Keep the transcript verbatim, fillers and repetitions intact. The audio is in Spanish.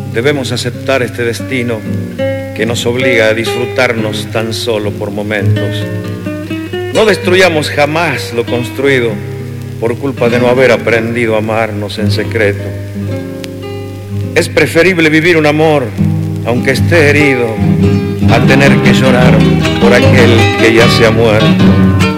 Debemos aceptar este destino que nos obliga a disfrutarnos tan solo por momentos. No destruyamos jamás lo construido por culpa de no haber aprendido a amarnos en secreto. Es preferible vivir un amor, aunque esté herido, a tener que llorar por aquel que ya se ha muerto.